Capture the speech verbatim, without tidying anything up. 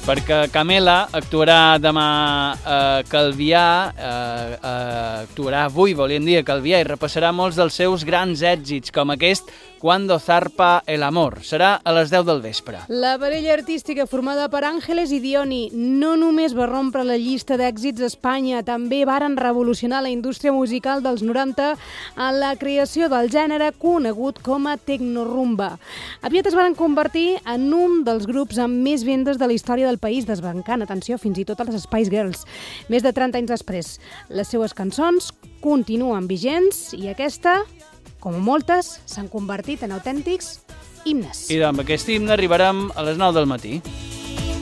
perquè Camela actuarà demà a Calvià, eh, eh, actuarà avui, volíem dir, a Calvià, i repassarà molts dels seus grans èxits, com aquest Cuando zarpa el amor. Serà a les deu del vespre. La parella artística formada per Àngeles i Dioni no només va rompre la llista d'èxits a Espanya, també varen revolucionar la indústria musical dels noranta en la creació del gènere conegut com a tecnorumba. Aviat es van convertir en un dels grups amb més vendes de la història del país, desbancant, atenció, fins i tot a les Spice Girls. Més de trenta anys després, les seues cançons continuen vigents i aquesta, com moltes, s'han convertit en autèntics himnes. I amb aquest himne arribarem a les nou del matí.